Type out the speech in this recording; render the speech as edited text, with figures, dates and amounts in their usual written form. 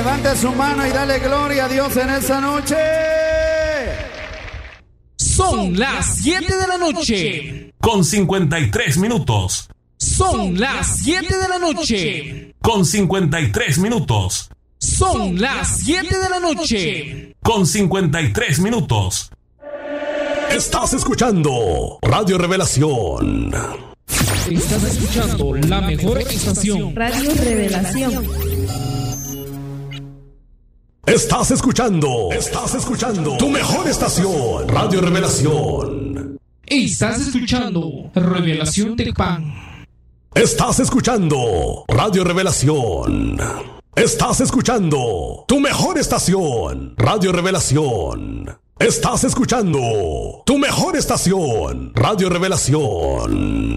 Levante su mano y dale gloria a Dios en esta noche. Son las 7 de la noche. Con 53 minutos. Son las 7 de la noche. Con 53 minutos. Son las 7 de la noche. Con 53 minutos. Estás escuchando Radio Revelación. Estás escuchando la mejor estación. Radio Revelación. Estás escuchando tu mejor estación, Radio Revelación. Estás escuchando Revelación Tecpan. Estás escuchando Radio Revelación. Estás escuchando tu mejor estación, Radio Revelación. Estás escuchando tu mejor estación, Radio Revelación.